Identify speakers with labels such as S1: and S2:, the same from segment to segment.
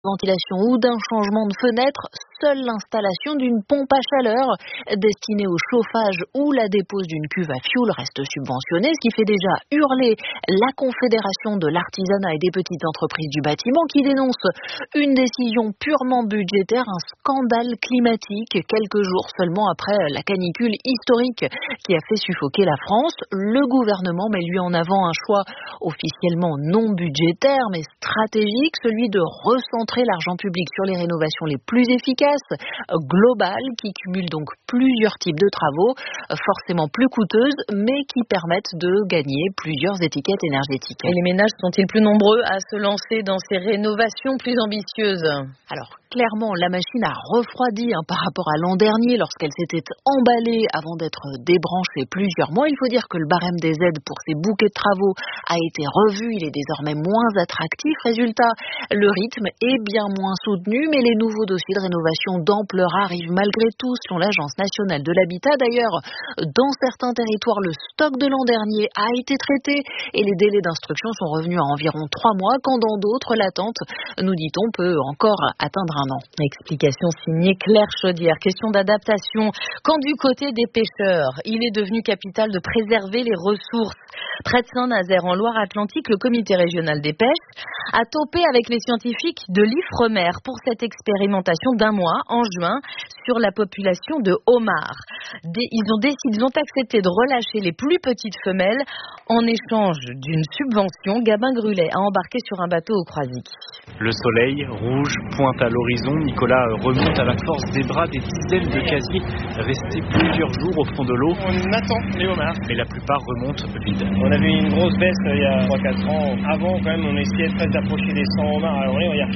S1: Ventilation ou d'un changement de fenêtre, seule l'installation d'une pompe à chaleur destinée au chauffage ou la dépose d'une cuve à fioul reste subventionnée, ce qui fait déjà hurler la Confédération de l'artisanat et des petites entreprises du bâtiment qui dénonce une décision purement budgétaire, un scandale climatique quelques jours seulement après la canicule historique qui a fait suffoquer la France. Le gouvernement met lui en avant un choix officiellement non budgétaire mais stratégique, celui de recentrer l'argent public sur les rénovations les plus efficaces, globales, qui cumulent donc plusieurs types de travaux, forcément plus coûteuses, mais qui permettent de gagner plusieurs étiquettes énergétiques.
S2: Et les ménages sont-ils plus nombreux à se lancer dans ces rénovations plus ambitieuses ?
S1: Alors, clairement, la machine a refroidi par rapport à l'an dernier lorsqu'elle s'était emballée avant d'être débranchée plusieurs mois. Il faut dire que le barème des aides pour ces bouquets de travaux a été revu. Il est désormais moins attractif. Résultat, le rythme est bien moins soutenu, mais les nouveaux dossiers de rénovation d'ampleur arrivent malgré tout, selon l'Agence nationale de l'habitat. D'ailleurs, dans certains territoires, le stock de l'an dernier a été traité et les délais d'instruction sont revenus à environ 3 mois, quand dans d'autres, l'attente, nous dit-on, peut encore atteindre un an.
S2: Explication signée Claire Chaudière. Question d'adaptation. Quand du côté des pêcheurs, il est devenu capital de préserver les ressources. Près de Saint-Nazaire, en Loire-Atlantique, le comité régional des pêches a topé avec les scientifiques de l'Ifremer pour cette expérimentation d'1 mois en juin sur la population de homards. Ils ont accepté de relâcher les plus petites femelles en échange d'une subvention. Gabin Grulet a embarqué sur un bateau au Croisic.
S3: Le soleil rouge pointe à l'horizon. Nicolas remonte à la force des bras des dizaines de casiers restés plusieurs jours au fond de l'eau.
S4: On attend les homards.
S3: Mais la plupart remontent vides.
S4: On avait une grosse baisse il y a 3-4 ans. Avant, quand même, on essayait presque d'approcher des 100 homards. Alors, on y a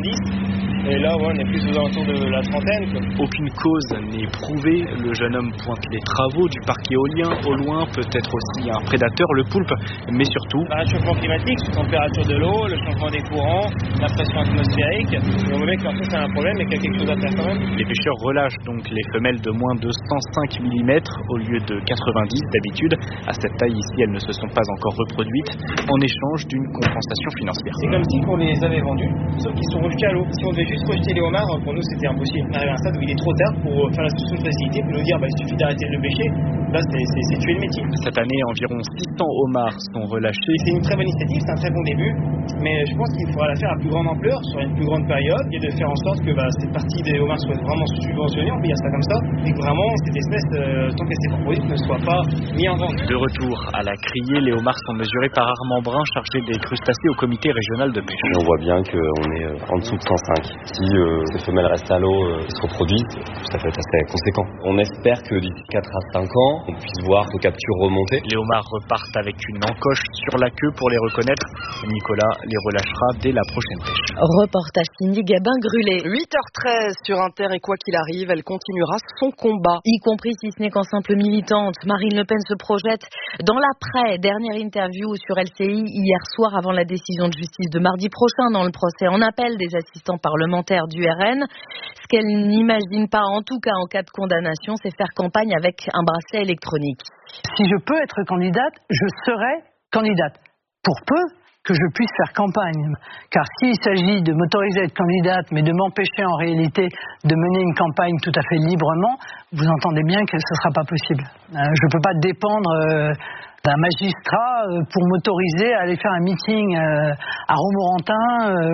S4: 90. Et là, on est plus aux alentours de la trentaine.
S3: Aucune cause n'est prouvée. Le jeune homme pointe les travaux du parc éolien. Au loin, peut-être aussi un prédateur, le poulpe. Mais surtout,
S4: le réchauffement climatique, la température de l'eau, le changement des courants, la pression atmosphérique. Et on voit bien que leur c'est un problème et qu'il y a quelque chose à faire quand même.
S3: Les pêcheurs relâchent donc les femelles de moins de 105 mm au lieu de 90 d'habitude. À cette taille ici, elles ne se sont pas encore reproduites en échange d'une compensation financière.
S4: C'est comme si on les avait vendus, sauf qu'ils sont rejetés à l'eau. Si on devait juste rejeter les homards, pour nous c'était impossible. On arrive à un stade où il est trop tard pour faire la solution de facilité, pour nous dire il suffit d'arrêter de le pêcher. Là c'est tuer le métier.
S3: Cette année, environ 600 homards sont relâchés.
S4: C'est une très bonne initiative, c'est un très bon début, mais je pense qu'il faudra la faire à plus grande ampleur, sur une plus grande période, et de faire en sorte que cette partie des homards soit vraiment subventionnée, on peut dire ça comme ça, et que vraiment cette espèce, tant qu'elle s'est reproduite, ne soit pas mise en vente.
S3: De retour à la criée, les homards sont mesurés par Armand Brun, chargé des crustacés au comité régional de pêche.
S5: On voit bien qu'on est en dessous de 105. Si ces femelles restent à l'eau, se reproduisent, ça peut être assez conséquent. On espère que d'ici 4 à 5 ans, on puisse voir nos captures remonter.
S3: Les homards repartent avec une encoche sur la queue pour les reconnaître. Nicolas les relâchera dès la prochaine pêche.
S2: Reportage signé Gabin Grulet.
S6: 8h13 sur Inter, et quoi qu'il arrive, elle continuera son combat.
S2: Y compris si ce n'est qu'en simple militante. Marine Le Pen se projette dans l'après. Dernière interview sur LCI hier soir avant la décision de justice de mardi prochain dans le procès en appel des assistants parlementaires du RN. Ce qu'elle n'imagine pas, en tout cas en cas de condamnation, c'est faire campagne avec un bracelet électronique.
S7: Si je peux être candidate, je serai candidate. Pour peu que je puisse faire campagne. Car s'il s'agit de m'autoriser à être candidate, mais de m'empêcher en réalité de mener une campagne tout à fait librement, vous entendez bien que ce ne sera pas possible. Je ne peux pas dépendre d'un magistrat pour m'autoriser à aller faire un meeting à Romorantin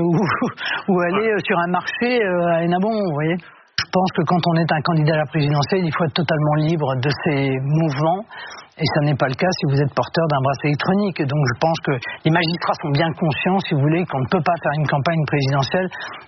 S7: ou aller sur un marché à Hénin-Bon, vous voyez. Je pense que quand on est un candidat à la présidentielle, il faut être totalement libre de ses mouvements. Et ça n'est pas le cas si vous êtes porteur d'un bracelet électronique. Donc je pense que les magistrats sont bien conscients, si vous voulez, qu'on ne peut pas faire une campagne présidentielle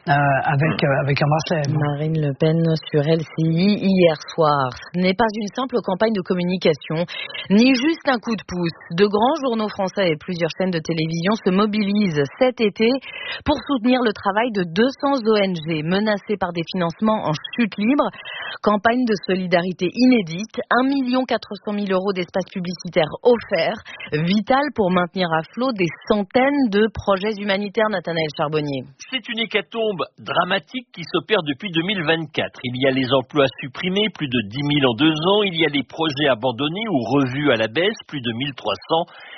S7: avec un bracelet.
S2: Marine Le Pen sur LCI hier soir. Ce n'est pas une simple campagne de communication, ni juste un coup de pouce. De grands journaux français et plusieurs chaînes de télévision se mobilisent cet été pour soutenir le travail de 200 ONG menacées par des financements en chute libre. Campagne de solidarité inédite, 1 400 000 € d'espace publicitaire offert, vital pour maintenir à flot des centaines de projets humanitaires. Nathanaël Charbonnier.
S8: C'est une hécatombe dramatique qui s'opère depuis 2024. Il y a les emplois supprimés, plus de 10 000 en 2 ans. Il y a les projets abandonnés ou revus à la baisse, plus de 1 300.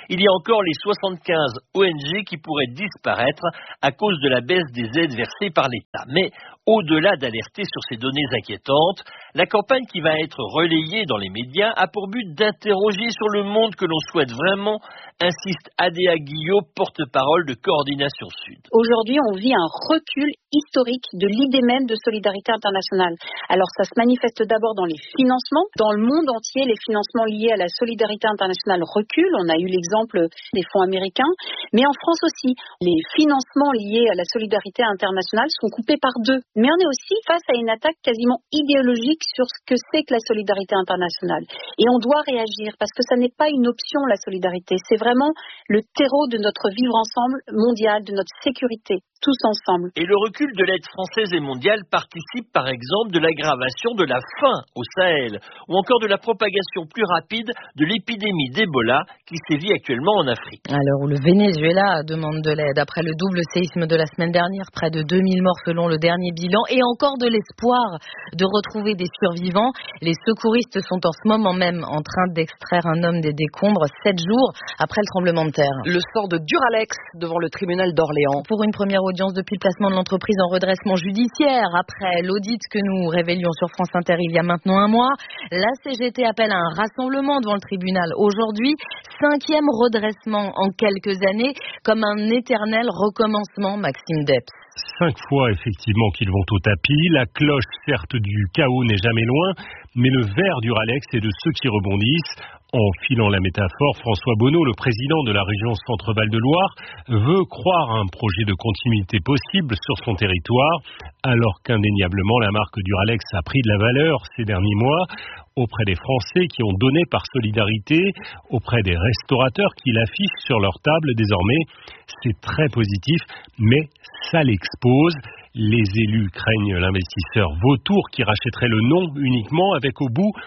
S8: il y a encore les 75 ONG qui pourraient disparaître à cause de la baisse des aides versées par l'État. Mais au-delà d'alerter sur ces données inquiétantes, la campagne qui va être relayée dans les médias a pour but d'interroger sur le monde que l'on souhaite vraiment, insiste Adéa Guillot, porte-parole de Coordination Sud.
S9: Aujourd'hui, on vit un recul historique de l'idée même de solidarité internationale. Alors ça se manifeste d'abord dans les financements. Dans le monde entier, les financements liés à la solidarité internationale reculent. On a eu l'exemple des fonds américains. Mais en France aussi, les financements liés à la solidarité internationale sont coupés par deux. Mais on est aussi face à une attaque quasiment idéologique sur ce que c'est que la solidarité internationale. Et on doit réagir parce que ça n'est pas une option, la solidarité. C'est vraiment le terreau de notre vivre ensemble mondial, de notre sécurité, tous ensemble.
S8: Et le recul de l'aide française et mondiale participe par exemple de l'aggravation de la faim au Sahel ou encore de la propagation plus rapide de l'épidémie d'Ebola qui sévit actuellement en Afrique.
S2: À l'heure où le Venezuela demande de l'aide après le double séisme de la semaine dernière, près de 2000 morts selon le dernier bilan et encore de l'espoir de retrouver des survivants, les secouristes sont en ce moment même en train d'extraire un homme des décombres 7 jours après le tremblement de terre.
S6: Le sort de Duralex devant le tribunal d'Orléans.
S2: Pour une première audience depuis le placement de l'entreprise en redressement judiciaire, après l'audit que nous révélions sur France Inter il y a maintenant un mois, la CGT appelle à un rassemblement devant le tribunal aujourd'hui, 5e redressement en quelques années, comme un éternel recommencement, Maxime Depps.
S10: 5 fois effectivement qu'ils vont au tapis. La cloche, certes, du chaos n'est jamais loin, mais le ver Duralex est de ceux qui rebondissent. En filant la métaphore, François Bonneau, le président de la région Centre-Val de Loire, veut croire à un projet de continuité possible sur son territoire, alors qu'indéniablement la marque Duralex a pris de la valeur ces derniers mois auprès des Français qui ont donné par solidarité, auprès des restaurateurs qui l'affichent sur leur table désormais. C'est très positif, mais ça l'expose. Les élus craignent l'investisseur vautour qui rachèterait le nom uniquement avec au bout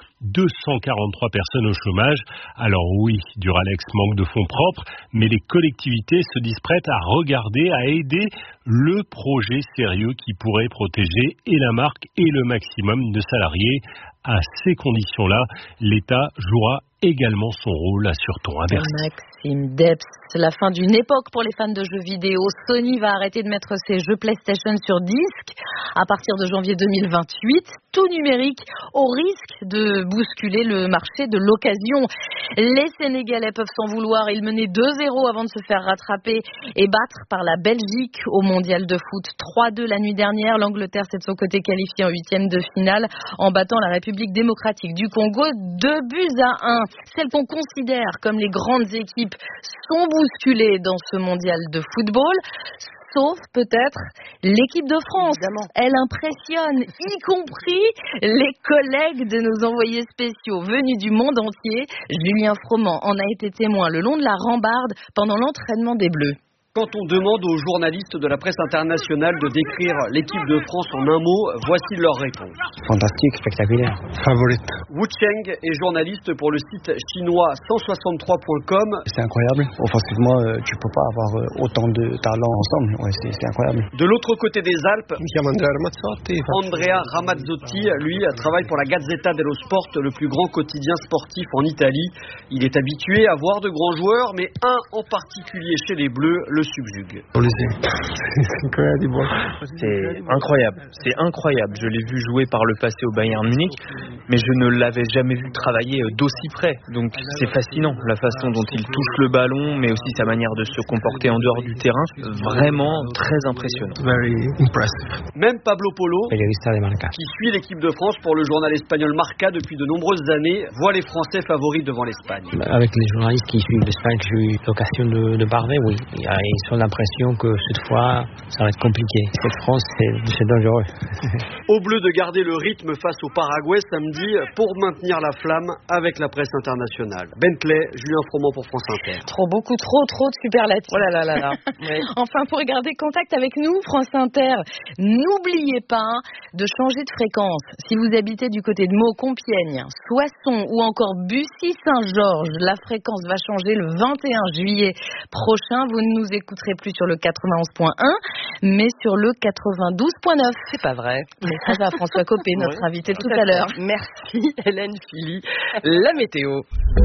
S10: 243 personnes au chômage. Alors oui, Duralex manque de fonds propres, mais les collectivités se disent prêtes à regarder, à aider le projet sérieux qui pourrait protéger et la marque et le maximum de salariés. À ces conditions-là, l'État jouera également son rôle, assure-t-on à Bercy.
S2: Maxime Depps, la fin d'une époque pour les fans de jeux vidéo. Sony va arrêter de mettre ses jeux PlayStation sur disque à partir de janvier 2028, tout numérique, au risque de bousculer le marché de l'occasion. Les Sénégalais peuvent s'en vouloir. Ils menaient 2-0 avant de se faire rattraper et battre par la Belgique au mondial de foot. 3-2 la nuit dernière. L'Angleterre s'est de son côté qualifiée en 8e de finale en battant la République démocratique du Congo 2-1. Celles qu'on considère comme les grandes équipes sont bousculées dans ce mondial de football. Sauf peut-être l'équipe de France. Évidemment. Elle impressionne, y compris les collègues de nos envoyés spéciaux venus du monde entier. Julien Froment en a été témoin le long de la rambarde pendant l'entraînement des Bleus.
S11: Quand on demande aux journalistes de la presse internationale de décrire l'équipe de France en un mot, voici leur réponse.
S12: Fantastique, spectaculaire. Favorite.
S11: Wu Cheng est journaliste pour le site chinois 163.com.
S12: C'est incroyable. Offensivement, tu peux pas avoir autant de talent ensemble. Ouais, c'est incroyable.
S11: De l'autre côté des Alpes, Andrea Ramazzotti, lui, travaille pour la Gazzetta dello Sport, le plus grand quotidien sportif en Italie. Il est habitué à voir de grands joueurs, mais un en particulier chez les Bleus le subjugue.
S13: C'est incroyable. Je l'ai vu jouer par le passé au Bayern Munich, mais je ne l'avais jamais vu travailler d'aussi près. Donc c'est fascinant, la façon dont il touche le ballon, mais aussi sa manière de se comporter en dehors du terrain. Vraiment très impressionnant.
S11: Même Pablo Polo, qui suit l'équipe de France pour le journal espagnol Marca depuis de nombreuses années, voit les Français favoris devant l'Espagne.
S12: Avec les journalistes qui suivent l'Espagne, j'ai eu l'occasion de parler, oui. Ils ont l'impression que cette fois, ça va être compliqué. Cette France, c'est dangereux.
S11: Au Bleu de garder le rythme face au Paraguay samedi pour maintenir la flamme avec la presse internationale. Bentley, Julien Froment pour France Inter.
S2: Beaucoup trop de superlatifs.
S6: Oh là là. Oui.
S2: Enfin, pour garder contact avec nous, France Inter, n'oubliez pas de changer de fréquence. Si vous habitez du côté de Meaux, Compiègne, Soissons ou encore Bussy-Saint-Georges, la fréquence va changer le 21 juillet prochain. Vous ne nous écouterez plus sur le 91.1, mais sur le 92.9.
S6: C'est pas vrai.
S2: Message à François Copé, notre invité tout à l'heure.
S6: Merci Hélène Philly. La météo.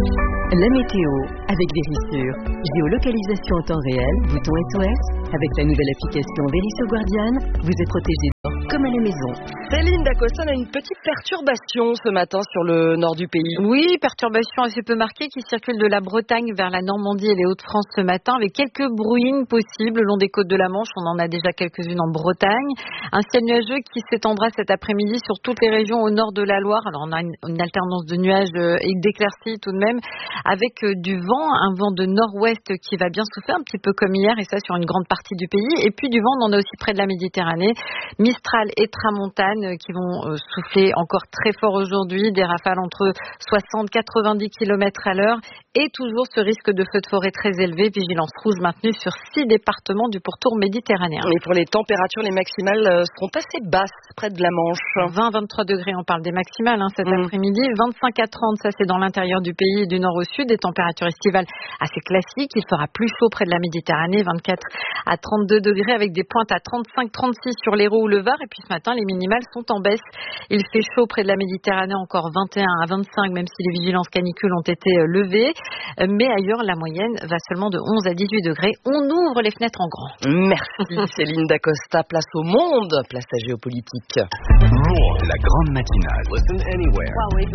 S14: La météo avec Vérissure. Géolocalisation en temps réel, bouton SOS. Avec la nouvelle application Vérissure Guardian, vous êtes protégé dehors comme à la maison.
S6: Céline Dacosta a une petite perturbation ce matin sur le nord du pays.
S9: Oui, perturbation assez peu marquée qui circule de la Bretagne vers la Normandie et les Hauts-de-France ce matin avec quelques brouillines possibles le long des côtes de la Manche. On en a déjà quelques-unes en Bretagne. Un ciel nuageux qui s'étendra cet après-midi sur toutes les régions au nord de la Loire. Alors on a une alternance de nuages et d'éclaircies tout de même avec du vent, un vent de nord-ouest qui va bien souffler un petit peu comme hier et ça sur une grande partie du pays. Et puis du vent, on en a aussi près de la Méditerranée. Mistral et Tramontane qui vont souffler encore très fort aujourd'hui, des rafales entre 60-90 km à l'heure et toujours ce risque de feu de forêt très élevé, vigilance rouge maintenue sur 6 départements du pourtour méditerranéen.
S6: Et pour les températures, les maximales seront assez basses près de la Manche.
S9: 20-23 degrés, on parle des maximales cet après-midi, 25 à 30, ça c'est dans l'intérieur du pays et du nord au sud, des températures estivales assez classiques, il fera plus chaud près de la Méditerranée, 24 à 32 degrés avec des pointes à 35-36 sur l'Hérault ou le Var et puis ce matin les minimales sont en baisse. Il fait chaud près de la Méditerranée, encore 21 à 25, même si les vigilances canicules ont été levées. Mais ailleurs, la moyenne va seulement de 11 à 18 degrés. On ouvre les fenêtres en grand.
S6: Merci Céline Dacosta. Place au monde, place à géopolitique.
S15: La grande matinale. Listen anywhere.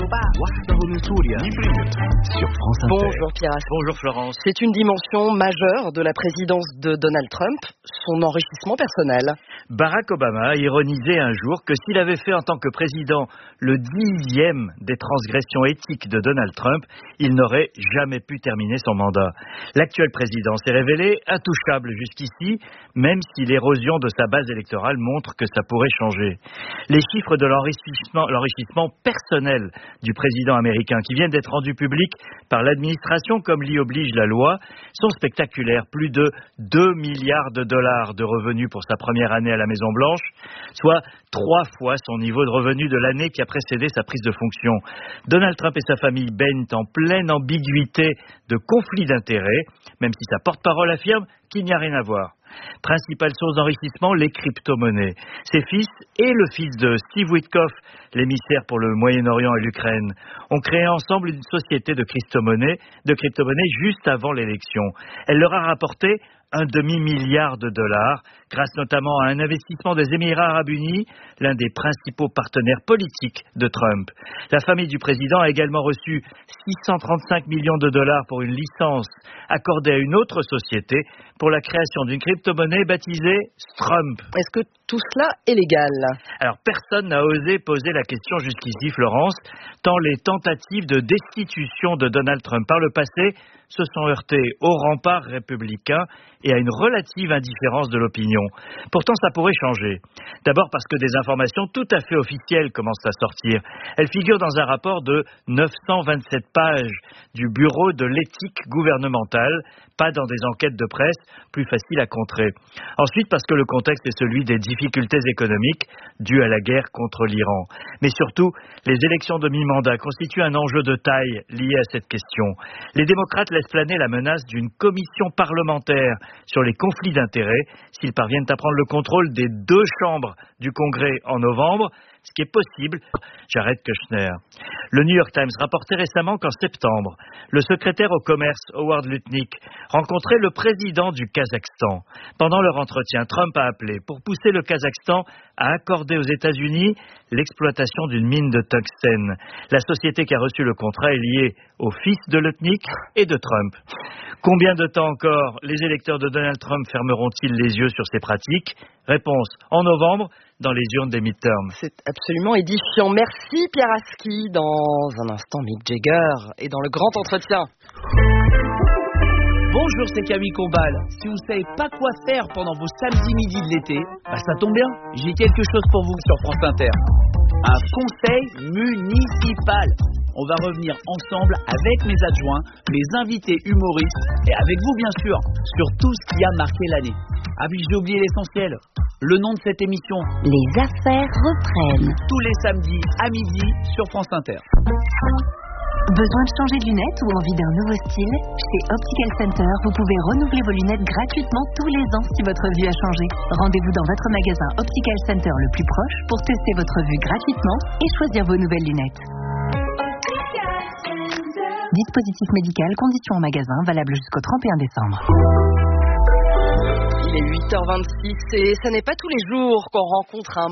S15: Sur France Inter.
S6: Bonjour Pierre.
S3: Bonjour Florence.
S6: C'est une dimension majeure de la présidence de Donald Trump, son enrichissement personnel.
S8: Barack Obama ironisait un jour que s'il avait fait en tant que président le 10e des transgressions éthiques de Donald Trump, il n'aurait jamais pu terminer son mandat. L'actuel président s'est révélé intouchable jusqu'ici, même si l'érosion de sa base électorale montre que ça pourrait changer. Les chiffres de l'enrichissement personnel du président américain qui viennent d'être rendus publics par l'administration comme l'y oblige la loi sont spectaculaires. Plus de 2 milliards de dollars de revenus pour sa première année à la Maison-Blanche, soit 3 fois son niveau de revenus de l'année qui a précédé sa prise de fonction. Donald Trump et sa famille baignent en pleine ambiguïté de conflit d'intérêts, même si sa porte-parole affirme qu'il n'y a rien à voir. Principale source d'enrichissement, les crypto-monnaies. Ses fils et le fils de Steve Witkoff, l'émissaire pour le Moyen-Orient et l'Ukraine, ont créé ensemble une société de crypto-monnaies juste avant l'élection. Elle leur a rapporté un demi-milliard de dollars, grâce notamment à un investissement des Émirats Arabes Unis, l'un des principaux partenaires politiques de Trump. La famille du président a également reçu 635 millions de dollars pour une licence accordée à une autre société pour la création d'une crypto-monnaie baptisée Trump.
S6: Est-ce que tout cela est légal ?
S8: Alors, personne n'a osé poser la question jusqu'ici, Florence, tant les tentatives de destitution de Donald Trump par le passé se sont heurtées au rempart républicain et à une relative indifférence de l'opinion. Pourtant, ça pourrait changer. D'abord parce que des informations tout à fait officielles commencent à sortir. Elles figurent dans un rapport de 927 pages du Bureau de l'éthique gouvernementale, pas dans des enquêtes de presse, plus faciles à contrer. Ensuite, parce que le contexte est celui des difficultés économiques dues à la guerre contre l'Iran. Mais surtout, les élections de mi-mandat constituent un enjeu de taille lié à cette question. Les démocrates laissent planer la menace d'une commission parlementaire sur les conflits d'intérêts s'ils parviennent à prendre le contrôle des 2 chambres du Congrès en novembre, ce qui est possible. Jared Kushner. Le New York Times rapportait récemment qu'en septembre, le secrétaire au commerce Howard Lutnick rencontrait le président du Kazakhstan. Pendant leur entretien, Trump a appelé pour pousser le Kazakhstan à accorder aux États-Unis l'exploitation d'une mine de tungstène. La société qui a reçu le contrat est liée au fils de Lutnick et de Trump. Combien de temps encore les électeurs de Donald Trump fermeront-ils les yeux sur ces pratiques ? Réponse en novembre, dans les urnes des midterms.
S6: C'est absolument édifiant. Merci Pierre Aski. Dans un instant, Mick Jagger est dans le grand entretien.
S16: Bonjour, c'est Camille Combal. Si vous savez pas quoi faire pendant vos samedis midi de l'été, ça tombe bien, j'ai quelque chose pour vous sur France Inter. Un conseil municipal. On va revenir ensemble avec mes adjoints, mes invités humoristes et avec vous bien sûr, sur tout ce qui a marqué l'année. Ah oui, j'ai oublié l'essentiel. Le nom de cette émission.
S14: Les affaires reprennent.
S16: Tous les samedis à midi sur France Inter.
S14: Besoin de changer de lunettes ou envie d'un nouveau style ? Chez Optical Center, vous pouvez renouveler vos lunettes gratuitement tous les ans si votre vue a changé. Rendez-vous dans votre magasin Optical Center le plus proche pour tester votre vue gratuitement et choisir vos nouvelles lunettes. Optical Center. Dispositif médical, conditions en magasin, valable jusqu'au 31 décembre.
S6: Il est 8h26 et ce n'est pas tous les jours qu'on rencontre un